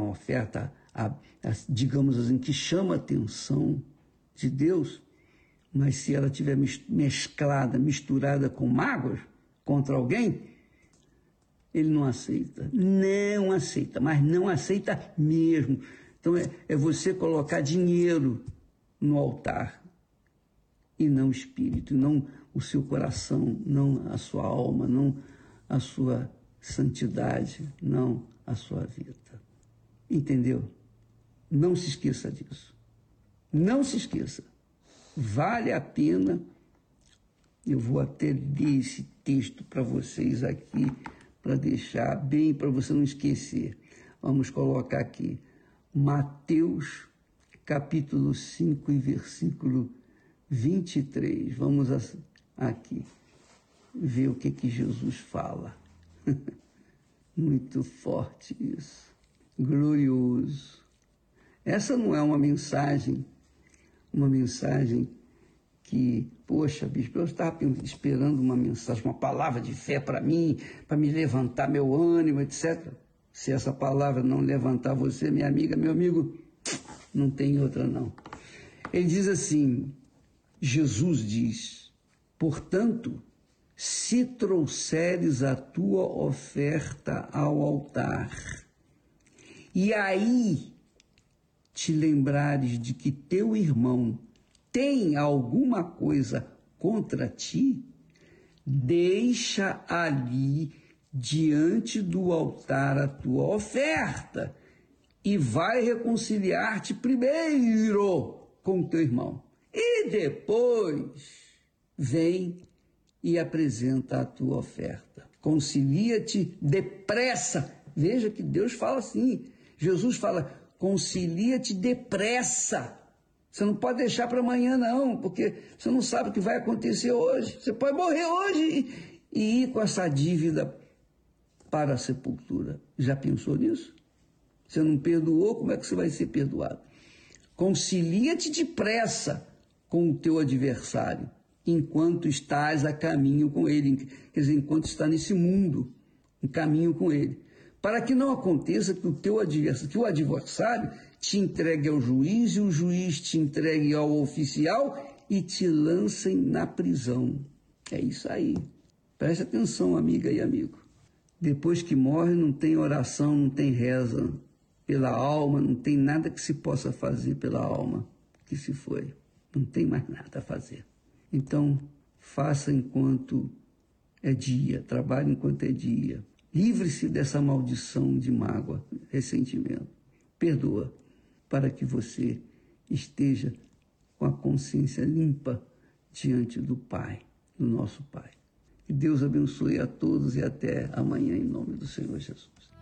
uma oferta, digamos assim, que chama a atenção de Deus, mas se ela estiver mesclada, misturada com mágoas contra alguém, ele não aceita, mas não aceita mesmo. Então é você colocar dinheiro no altar, e não o espírito, não o seu coração, não a sua alma, não a sua santidade, não a sua vida. Entendeu? Não se esqueça disso. Não se esqueça. Vale a pena. Eu vou até ler esse texto para vocês aqui, para deixar bem, para você não esquecer. Vamos colocar aqui. Mateus, capítulo 5 e versículo 23. Vamos aqui ver o que Jesus fala. Muito forte isso. Glorioso. Essa não é uma mensagem que, poxa, bispo, eu estava esperando uma mensagem, uma palavra de fé para mim, para me levantar meu ânimo, etc. Se essa palavra não levantar você, minha amiga, meu amigo, não tem outra não. Ele diz assim, Jesus diz, portanto, se trouxeres a tua oferta ao altar, e aí te lembrares de que teu irmão tem alguma coisa contra ti, deixa ali diante do altar a tua oferta e vai reconciliar-te primeiro com teu irmão. E depois vem e apresenta a tua oferta. Concilia-te depressa. Veja que Deus fala assim. Jesus fala, concilia-te depressa. Você não pode deixar para amanhã não, porque você não sabe o que vai acontecer hoje. Você pode morrer hoje e ir com essa dívida para a sepultura. Já pensou nisso? Você não perdoou, como é que você vai ser perdoado? Concilia-te depressa com o teu adversário, enquanto estás a caminho com ele, quer dizer, enquanto está nesse mundo, em caminho com ele, para que não aconteça que o adversário te entregue ao juiz e o juiz te entregue ao oficial e te lancem na prisão. É isso aí. Preste atenção, amiga e amigo. Depois que morre, não tem oração, não tem reza pela alma, não tem nada que se possa fazer pela alma que se foi. Não tem mais nada a fazer. Então, faça enquanto é dia, trabalhe enquanto é dia. Livre-se dessa maldição de mágoa, ressentimento. Perdoa, para que você esteja com a consciência limpa diante do Pai, do nosso Pai. Que Deus abençoe a todos e até amanhã, em nome do Senhor Jesus.